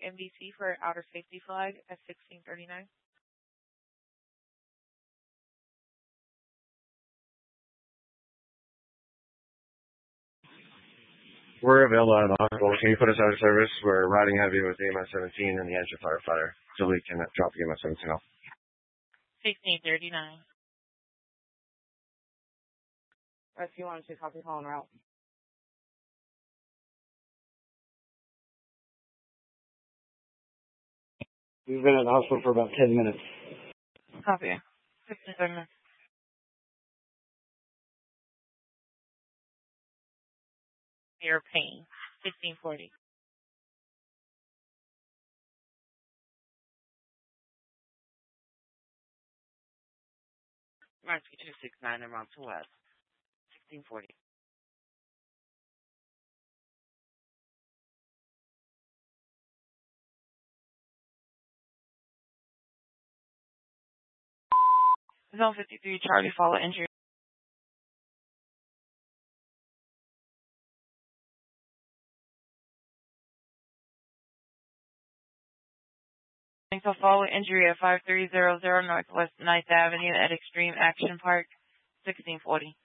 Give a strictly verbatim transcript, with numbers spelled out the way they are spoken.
M D C for outer safety flag at sixteen thirty-nine. We're available out of the hospital. Can you put us out of service? We're riding heavy with A M S seventeen and the engine firefighter. So we can drop the A M S seventeen off. sixteen thirty-nine. Rescue one, two, copy, call en route. We've been at the hospital for about ten minutes. Copy. sixteen thirty-nine. Your pain. sixteen forty. Rescue two six nine, en route to West. sixteen forty. Zone fifty-three, Charlie, follow injury. So follow injury at five three zero zero Northwest ninth Avenue at Extreme Action Park, sixteen forty.